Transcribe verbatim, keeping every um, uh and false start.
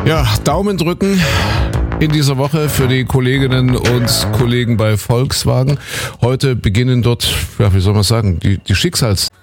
Ja, Daumen drücken in dieser Woche für die Kolleginnen und Kollegen bei Volkswagen. Heute beginnen dort, ja, wie soll man sagen, die, die Schicksals